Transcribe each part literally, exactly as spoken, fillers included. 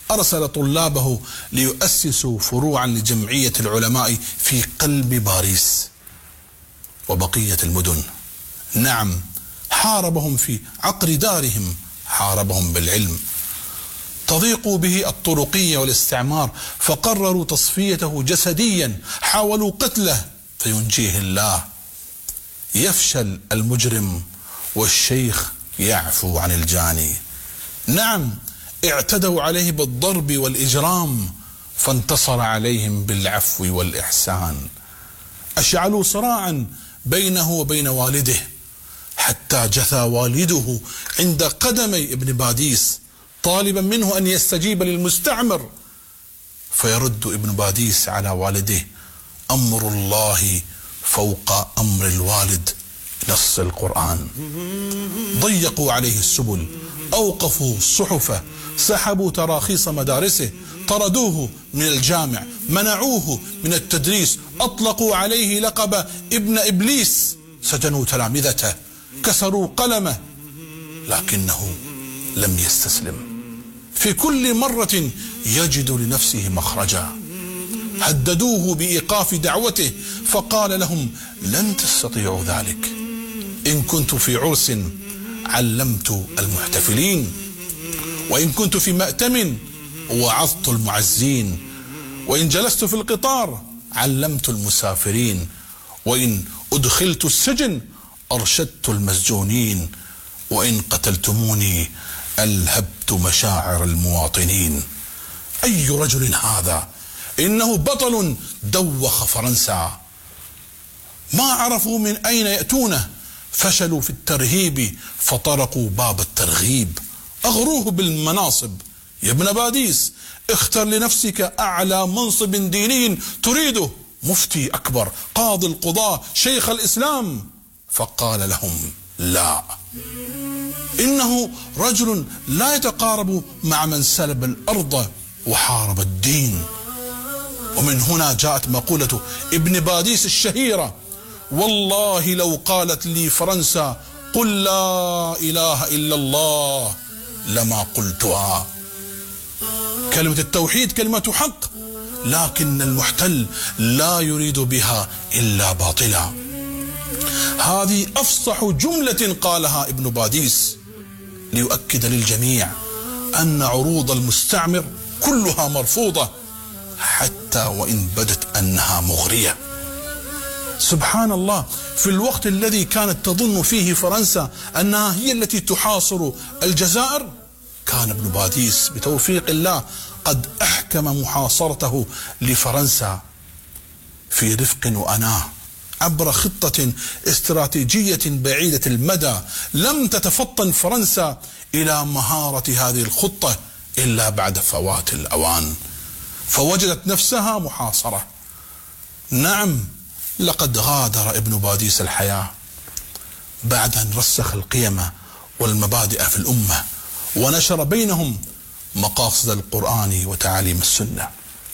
أرسل طلابه ليؤسسوا فروعا لجمعية العلماء في قلب باريس وبقية المدن. نعم، حاربهم في عقر دارهم، حاربهم بالعلم. تضيق به الطرقية والاستعمار فقرروا تصفيته جسديا، حاولوا قتله فينجيه الله. يفشل المجرم والشيخ يعفو عن الجاني. نعم، اعتدوا عليه بالضرب والإجرام فانتصر عليهم بالعفو والإحسان. أشعلوا صراعا بينه وبين والده حتى جثى والده عند قدمي ابن باديس طالبا منه أن يستجيب للمستعمر، فيرد ابن باديس على والده: أمر الله فوق أمر الوالد، نص القرآن. ضيقوا عليه السبل، أوقفوا الصحف، سحبوا تراخيص مدارسه، طردوه من الجامع، منعوه من التدريس، أطلقوا عليه لقب ابن إبليس، سجنوا تلامذته، كسروا قلمه، لكنه لم يستسلم. في كل مرة يجد لنفسه مخرجا. هددوه بإيقاف دعوته فقال لهم: لن تستطيعوا ذلك. إن كنت في عرس علمت المحتفلين، وإن كنت في مأتم وعظت المعزين، وإن جلست في القطار علمت المسافرين، وإن أدخلت السجن أرشدت المسجونين، وإن قتلتموني ألهبت مشاعر المواطنين. أي رجل هذا؟ إنه بطل دوخ فرنسا. ما عرفوا من أين يأتونه، فشلوا في الترهيب فطرقوا باب الترغيب، أغروه بالمناصب. يا ابن باديس، اختر لنفسك أعلى منصب ديني تريده، مفتي أكبر، قاضي القضاة، شيخ الإسلام. فقال لهم: لا، إنه رجل لا يتقارب مع من سلب الأرض وحارب الدين. ومن هنا جاءت مقولة ابن باديس الشهيرة: والله لو قالت لي فرنسا قل لا إله إلا الله لما قلتها. كلمة التوحيد كلمة حق، لكن المحتل لا يريد بها إلا باطلا. هذه أفصح جملة قالها ابن باديس ليؤكد للجميع أن عروض المستعمر كلها مرفوضة، حتى وإن بدت أنها مغرية. سبحان الله، في الوقت الذي كانت تظن فيه فرنسا أنها هي التي تحاصر الجزائر، كان ابن باديس بتوفيق الله قد أحكم محاصرته لفرنسا في رفق وأناه عبر خطة استراتيجية بعيدة المدى. لم تتفطن فرنسا إلى مهارة هذه الخطة إلا بعد فوات الأوان، فوجدت نفسها محاصرة. نعم، لقد غادر ابن باديس الحياة بعد أن رسخ القيم والمبادئ في الأمة ونشر بينهم مقاصد القرآن وتعاليم السنة.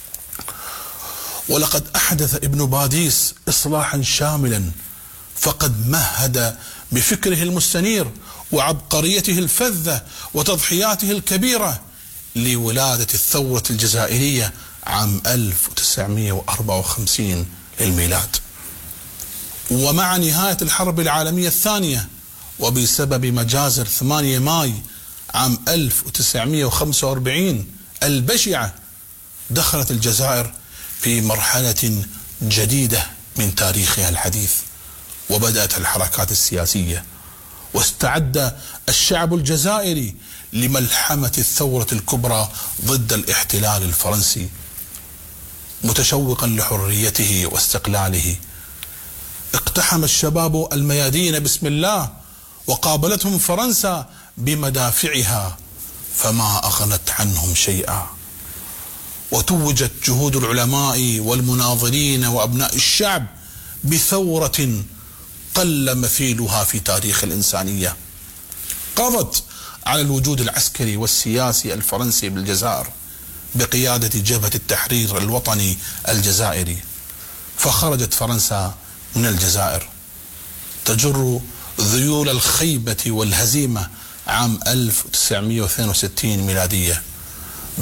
ولقد أحدث ابن باديس إصلاحا شاملا، فقد مهد بفكره المستنير وعبقريته الفذة وتضحياته الكبيرة لولادة الثورة الجزائرية عام ألف وتسعمئة وأربعة وخمسين للميلاد. ومع نهاية الحرب العالمية الثانية وبسبب مجازر ثمانية ماي عام ألف وتسعمئة وخمسة وأربعين البشعة، دخلت الجزائر في مرحلة جديدة من تاريخها الحديث، وبدأت الحركات السياسية، واستعد الشعب الجزائري لملحمة الثورة الكبرى ضد الاحتلال الفرنسي، متشوقا لحريته واستقلاله. اقتحم الشباب الميادين بسم الله، وقابلتهم فرنسا بمدافعها فما أغنت عنهم شيئا. وتوجت جهود العلماء والمناضلين وأبناء الشعب بثورة قل مثيلها في تاريخ الإنسانية، قضت على الوجود العسكري والسياسي الفرنسي بالجزائر بقيادة جبهة التحرير الوطني الجزائري. فخرجت فرنسا من الجزائر تجر ذيول الخيبة والهزيمة عام ألف وتسعمئة واثنين وستين ميلادية.